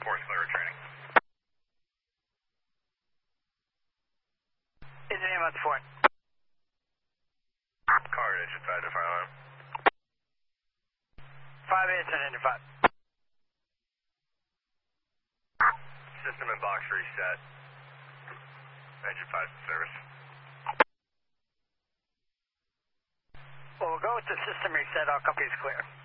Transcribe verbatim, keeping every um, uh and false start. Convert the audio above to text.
four is clear of training. Engine ambulance four. Car engine five to fire alarm. Five eights and engine five. System and box reset. Engine five service. Well, we'll go with the system reset. All copies clear.